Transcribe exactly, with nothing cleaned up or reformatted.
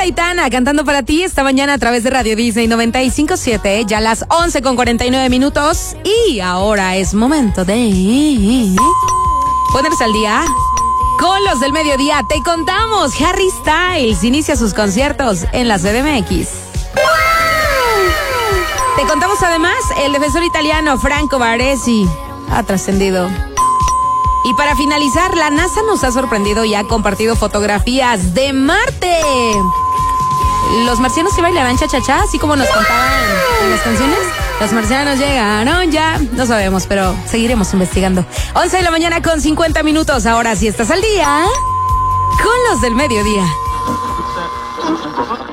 Aitana cantando para ti esta mañana a través de Radio Disney noventa y cinco punto siete, ya las once con cuarenta y nueve minutos. Y ahora es momento de ponerse al día con los del mediodía. Te contamos, Harry Styles inicia sus conciertos en la C D M X. Te contamos además, el defensor italiano Franco Baresi ha trascendido. Y para finalizar, la NASA nos ha sorprendido y ha compartido fotografías de Marte. Los marcianos se bailarán cha-cha-cha, así como nos contaban en las canciones. Los marcianos llegaron ya, no sabemos, pero seguiremos investigando. once de la mañana con cincuenta minutos, ahora sí estás al día con los del mediodía.